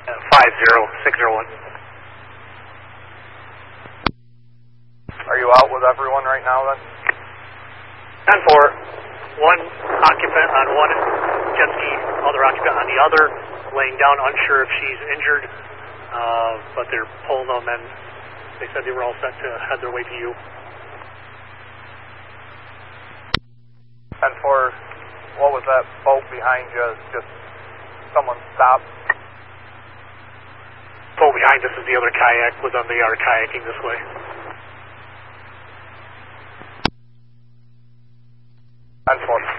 50601. Are you out with everyone right now then? 10-4, one occupant on one jet ski, other occupant on the other, laying down, unsure if she's injured, but they're pulling them, and they said they were all set to head their way to you. 10-4, what was that boat behind you? Just someone stopped? Boat behind us is the other kayak with them. They are kayaking this way. 10-4.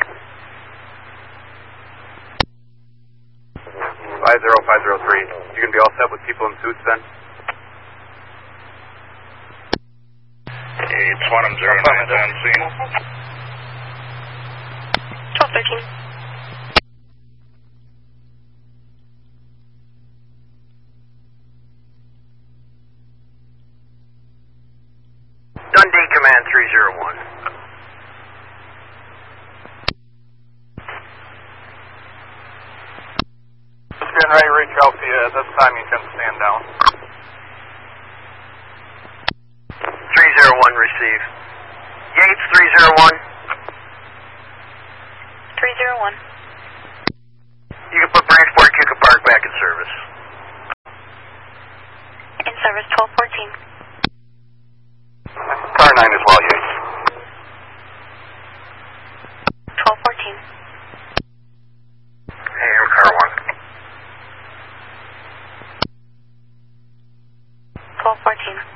50503. You gonna be all set with people in suits then? It's Swanham 09 on scene. 1213. Dundee Command 301. Just getting ready to reach out to you. This time you can stand down. 301 receive. Yates 301. 301. You can put Bridgeport Cuca Park back in service. In service 1214. Car 9 as well, Yates. 1214. Hey, I'm car 1. 1214.